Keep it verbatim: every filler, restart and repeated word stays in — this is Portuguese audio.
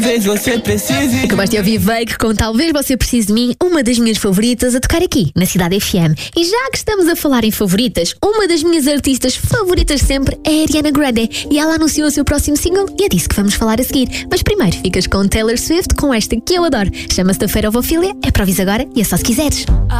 Talvez você precise. Acabaste de ouvir Veig com Talvez Você Precise de Mim, uma das minhas favoritas a tocar aqui, na Cidade F M. E já que estamos a falar em favoritas, uma das minhas artistas favoritas sempre é a Ariana Grande. E ela anunciou o seu próximo single e é disso que vamos falar a seguir. Mas primeiro ficas com Taylor Swift, com esta que eu adoro. Chama-se da Feira Ovofilia, é para ouvir agora e é só se quiseres.